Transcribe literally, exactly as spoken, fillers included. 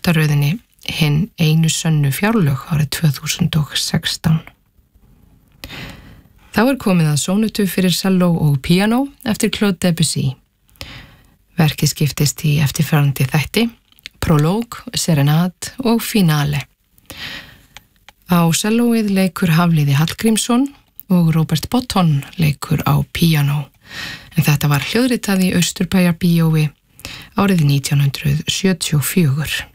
þáttaröðinni Hinn einu sönnu fjárlög árið tvö þúsund og sextán. Þá er komið að sónutu fyrir selló og píanó eftir Claude Debussy. Verkið skiptist í eftirfarandi þætti, prológ, serenad og finale. Á sellóið leikur Hafliði Hallgrímsson og Robert Botton leikur á píanó. En þetta var hljóðritað í Austurbæjarbíói árið nítján hundruð sjötíu og fjögur.